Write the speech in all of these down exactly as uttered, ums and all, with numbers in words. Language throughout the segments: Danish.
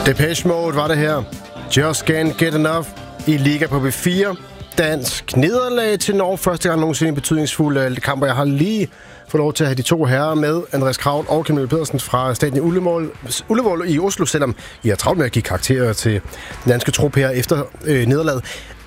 Depeche Mode var det her. Just Can't Get Enough i Liga på B fire. Dansk nederlag til Norge. Første gang nogensinde betydningsfulde kamper. Jeg har lige fået lov til at have de to herrer med. Andreas Kraul og Camille Pedersen fra stadion i Ullevål, Ullevål i Oslo, selvom I har travlt med at give karakterer til den danske trup her efter øh, nederlaget.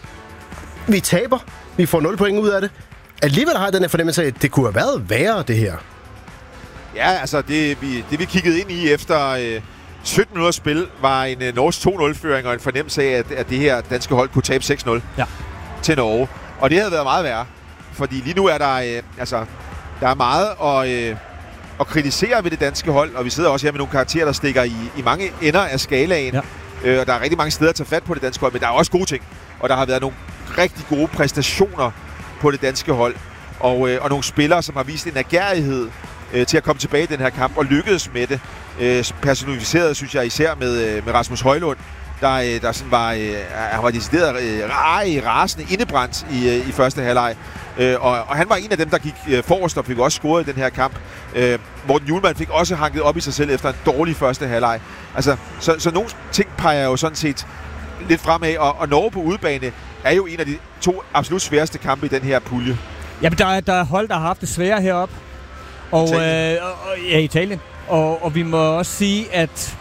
Vi taber. Vi får nul point ud af det. Alligevel har jeg den her fornemmelse af, at det kunne have været værre, det her. Ja, altså det vi, det vi kiggede ind i efter øh, sytten minutter spil, var en øh, norsk to nul-føring og en fornemmelse af, at, at det her danske hold kunne tabe seks nul ja. til Norge. Og det havde været meget værre, fordi lige nu er der, øh, altså, der er meget at, øh, at kritisere ved det danske hold, og vi sidder også her med nogle karakterer, der stikker i, i mange ender af skalaen. Ja. Øh, og der er rigtig mange steder at tage fat på det danske hold, men der er også gode ting. Og der har været nogle rigtig gode præstationer på det danske hold, og, øh, og nogle spillere, som har vist en agerighed øh, til at komme tilbage i den her kamp, og lykkedes med det. Øh, personificeret, synes jeg, især med, øh, med Rasmus Højlund, der, øh, der sådan var, øh, han var decideret øh, rar, rasende, indebrændt i, øh, i første halvleg. Øh, og, og han var en af dem, der gik øh, forrest og fik også scoret i den her kamp. Øh, Morten Hjulmand fik også hanket op i sig selv efter en dårlig første halvleg. Altså, så, så nogle ting peger jo sådan set lidt fremad, og, og Norge på udebane er jo en af de to absolut sværeste kampe i den her pulje. Jamen, der er, der er hold, der har haft det svære heroppe. Og, Italien. Øh, og, ja, Italien. Og, og vi må også sige, at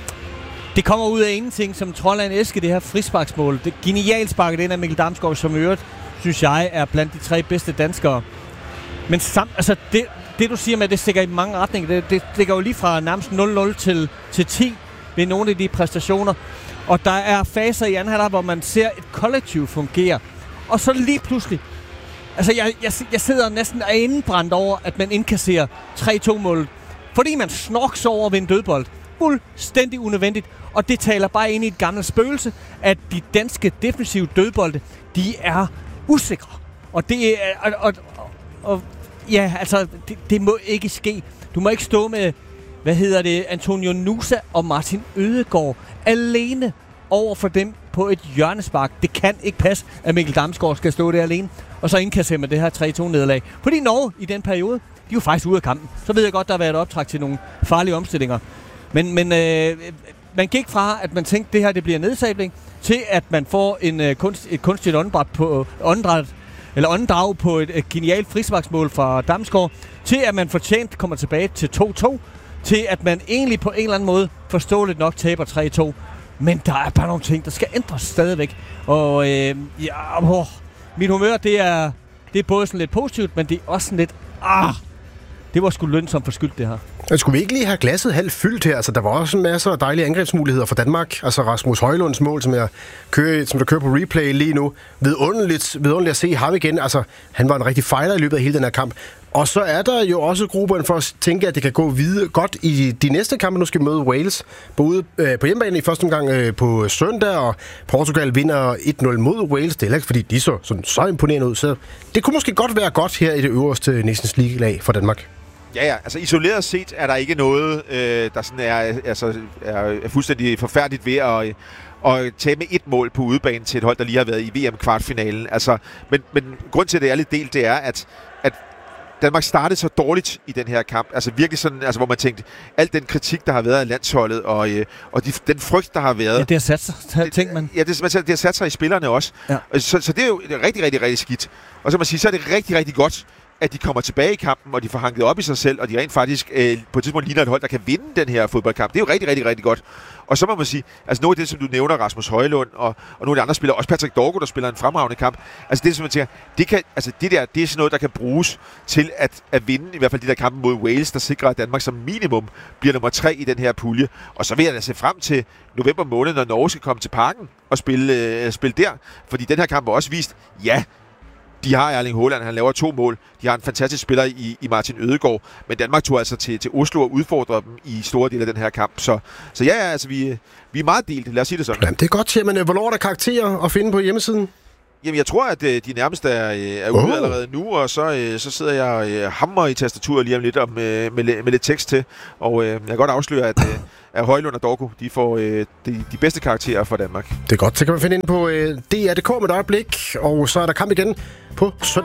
det kommer ud af ingenting, som Trolland Eske, det her frisparksmål. Det genialt sparket ind af Mikkel Damsgaard, som i øvrigt, synes jeg, er blandt de tre bedste danskere. Men sam, altså det, det, du siger med, det stikker i mange retninger. Det, det stikker jo lige fra nærmest nul nul til, til ti ved nogle af de præstationer. Og der er faser i anden halvleg, hvor man ser et kollektiv fungere. Og så lige pludselig, altså jeg, jeg, jeg sidder næsten af indbrændt over, at man indkasserer tre to mål, fordi man snorks over ved en dødbold. Fuldstændig unødvendigt. Og det taler bare ind i et gammelt spøgelse, at de danske defensive dødbolde, de er usikre. Og det er, og, og, og, og ja, altså, det, det må ikke ske. Du må ikke stå med, hvad hedder det, Antonio Nusa og Martin Ødegaard alene over for dem på et hjørnespark. Det kan ikke passe, at Mikkel Damsgaard skal stå der alene, og så indkassere med det her tre to nederlag. Fordi Norge i den periode, de er jo faktisk ude af kampen. Så ved jeg godt, der har været optræk til nogle farlige omstillinger. Men, men øh, man gik fra, at man tænkte, at det her det bliver nedsabling, til at man får en, øh, kunst, et kunstigt åndedræt på, åndedræt, eller åndedrag på et, et genialt frisparksmål fra Damsgaard, til at man fortjent kommer tilbage til to to, til at man egentlig på en eller anden måde forståeligt nok taber tre to. Men der er bare nogle ting, der skal ændres stadigvæk. Og øh, ja, åh, mit humør, det er, det er både sådan lidt positivt, men det er også sådan lidt, ah, det var sgu lønsomt for skyld, det her. Men skulle vi ikke lige have glasset halvt fyldt her? Altså, der var også masser af dejlige angrebsmuligheder for Danmark. Altså Rasmus Højlunds mål, som, jeg kører, som der kører på replay lige nu. Vidunderligt, vidunderligt at se ham igen. Altså, han var en rigtig fejler i løbet af hele den her kamp. Og så er der jo også gruppen for at tænke, at det kan gå videre godt i de næste kampe. Nu skal vi møde Wales både øh, på hjemmebane i første omgang øh, på søndag, og Portugal vinder et nul mod Wales. Det er ikke, fordi de så sådan, så imponerende ud. Så det kunne måske godt være godt her i det øverste Nations League-lag for Danmark. Ja, ja. Altså isoleret set er der ikke noget, øh, der sådan er, altså, er fuldstændig forfærdeligt ved at, at tage med et mål på udebane til et hold, der lige har været i V M-kvartfinalen. Altså, men, men grund til, at det er lidt delt, det er, at, at Danmark startede så dårligt i den her kamp. Altså virkelig sådan, altså, hvor man tænkte, alt den kritik, der har været af landsholdet, og, øh, og de, den frygt, der har været. Ja, det har sat sig, tænker man. Ja, det, det har sat sig i spillerne også. Ja. Så, så det er jo rigtig, rigtig, rigtig skidt. Og så må man sige, så er det rigtig, rigtig godt, at de kommer tilbage i kampen, og de får hanket op i sig selv, og de rent faktisk øh, på et tidspunkt ligner et hold, der kan vinde den her fodboldkamp. Det er jo rigtig, rigtig, rigtig godt. Og så må man sige, altså noget af det, som du nævner, Rasmus Højlund, og, og nogle af de andre spillere, også Patrick Dorgo, der spiller en fremragende kamp, altså det, som man siger, det, kan, altså det der, det er sådan noget, der kan bruges til at, at vinde, i hvert fald de der kampe mod Wales, der sikrer, at Danmark som minimum bliver nummer tre i den her pulje. Og så vil jeg da se frem til november måned, når Norge skal komme til parken og spille, øh, spille der, fordi den her kamp har også vist, ja, de har Erling Haaland, han laver to mål. De har en fantastisk spiller i, i Martin Ødegaard. Men Danmark tog altså til, til Oslo og udfordrede dem i store dele af den her kamp. Så, så ja, altså vi, vi er meget delt. Lad os sige det sådan. Jamen, det er godt, til, men hvornår er der karakterer at finde på hjemmesiden? Jamen, jeg tror, at de nærmeste er, er ude oh. allerede nu, og så, så sidder jeg og hammer i tastaturet lige om lidt om, med, med, med lidt tekst til. Og jeg kan godt afsløre, at, at Højlund og Dorgo, de får de, de bedste karakterer for Danmark. Det er godt. Så kan man finde ind på D R punktum D K med et øjeblik, og så er der kamp igen på søndag.